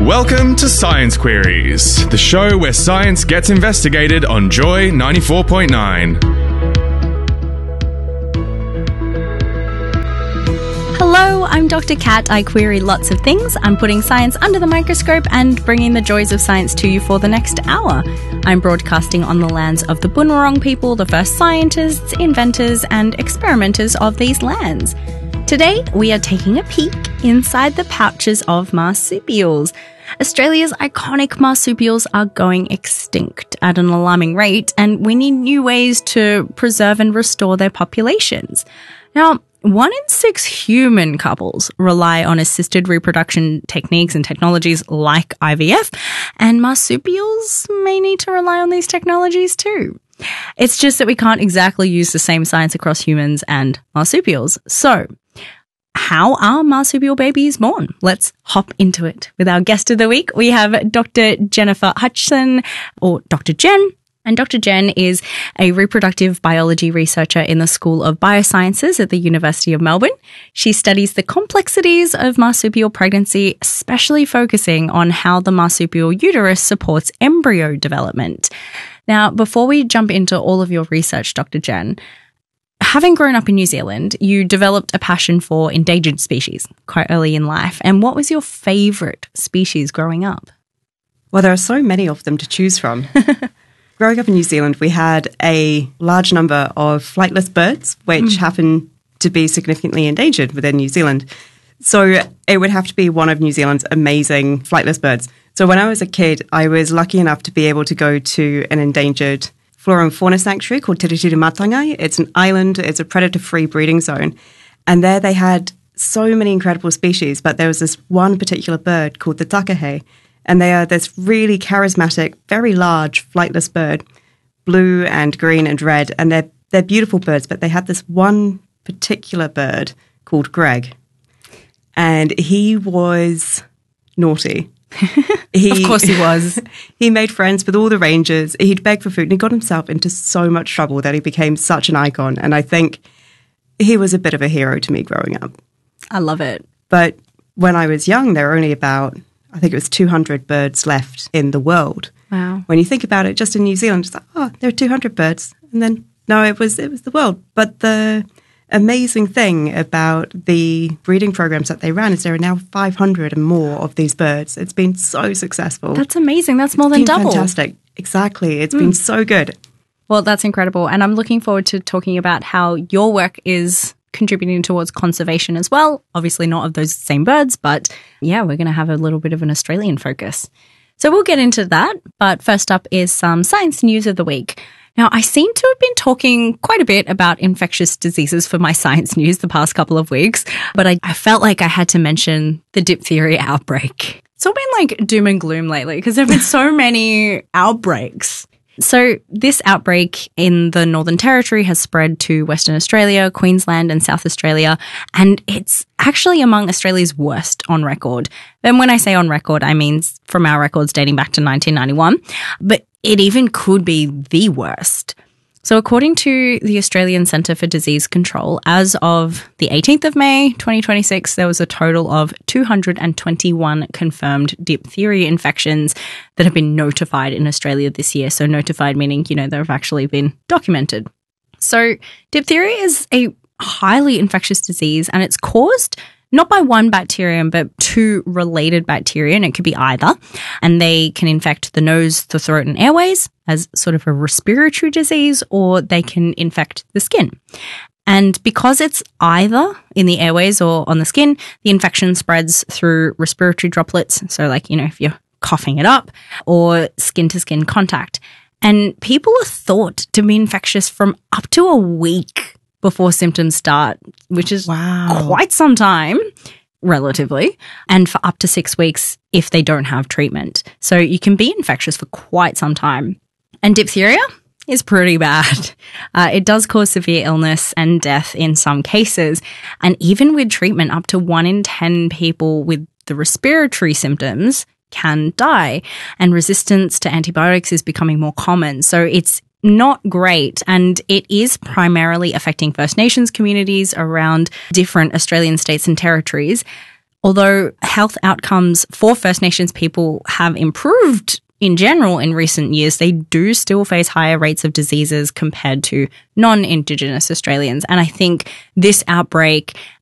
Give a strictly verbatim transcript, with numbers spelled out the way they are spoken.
Welcome to Science Queries, the show where science gets investigated on Joy ninety-four point nine. Hello, I'm Doctor Kat. I query lots of things. I'm putting science under the microscope and bringing the joys of science to you for the next hour. I'm broadcasting on the lands of the Bunurong people, the first scientists, inventors, and experimenters of these lands. Today, we are taking a peek inside the pouches of marsupials. Australia's iconic marsupials are going extinct at an alarming rate, and we need new ways to preserve and restore their populations. Now, one in six human couples rely on assisted reproduction techniques and technologies like I V F, and marsupials may need to rely on these technologies too. It's just that we can't exactly use the same science across humans and marsupials. So, how are marsupial babies born? Let's hop into it. With our guest of the week, we have Doctor Jennifer Hutchison, or Doctor Jen. And Doctor Jen is a reproductive biology researcher in the School of Biosciences at the University of Melbourne. She studies the complexities of marsupial pregnancy, especially focusing on how the marsupial uterus supports embryo development. Now, before we jump into all of your research, Doctor Jen, having grown up in New Zealand, you developed a passion for endangered species quite early in life. And what was your favourite species growing up? Well, there are so many of them to choose from. Growing up in New Zealand, we had a large number of flightless birds, which mm. happen to be significantly endangered within New Zealand. So it would have to be one of New Zealand's amazing flightless birds. So when I was a kid, I was lucky enough to be able to go to an endangered flora and fauna sanctuary called Te Retiru Matangai. It's an island. It's a predator-free breeding zone. And there they had so many incredible species, but there was this one particular bird called the takahe. And they are this really charismatic, very large, flightless bird, blue and green and red. And they're, they're beautiful birds, but they had this one particular bird called Greg. And he was naughty. He, of course he was. He made friends with all the rangers. He'd beg for food, and he got himself into so much trouble that he became such an icon. And I think he was a bit of a hero to me growing up. I love it. But when I was young, there were only about, I think it was two hundred birds left in the world. Wow. When you think about it, just in New Zealand, it's like, oh, there are two hundred birds. And then, no, it was it was the world. But the amazing thing about the breeding programs that they ran is there are now five hundred and more of these birds. It's been so successful. That's amazing. That's more it's than been double. Fantastic. Exactly. It's mm. been so good. Well, that's incredible. And I'm looking forward to talking about how your work is contributing towards conservation as well. Obviously not of those same birds, but yeah, we're going to have a little bit of an Australian focus. So we'll get into that. But first up is some science news of the week. Now, I seem to have been talking quite a bit about infectious diseases for my science news the past couple of weeks, but I, I felt like I had to mention the diphtheria outbreak. It's all been like doom and gloom lately because there have been so many outbreaks. So this outbreak in the Northern Territory has spread to Western Australia, Queensland and South Australia, and it's actually among Australia's worst on record. And when I say on record, I mean from our records dating back to nineteen ninety-one, but it even could be the worst. So according to the Australian Centre for Disease Control, as of the eighteenth of May, twenty twenty-six, there was a total of two hundred twenty-one confirmed diphtheria infections that have been notified in Australia this year. So notified meaning, you know, they've actually been documented. So diphtheria is a highly infectious disease, and it's caused not by one bacterium, but two related bacteria, and it could be either. And they can infect the nose, the throat, and airways as sort of a respiratory disease, or they can infect the skin. And because it's either in the airways or on the skin, the infection spreads through respiratory droplets. So like, you know, if you're coughing it up, or skin-to-skin contact. And people are thought to be infectious from up to a week before symptoms start, which is wow. quite some time, relatively, and for up to six weeks if they don't have treatment. So you can be infectious for quite some time. And diphtheria is pretty bad. Uh, it does cause severe illness and death in some cases. And even with treatment, up to one in ten people with the respiratory symptoms can die. And resistance to antibiotics is becoming more common. So it's not great, and it is primarily affecting First Nations communities around different Australian states and territories. Although health outcomes for First Nations people have improved in general in recent years, they do still face higher rates of diseases compared to non-Indigenous Australians. And I think this outbreak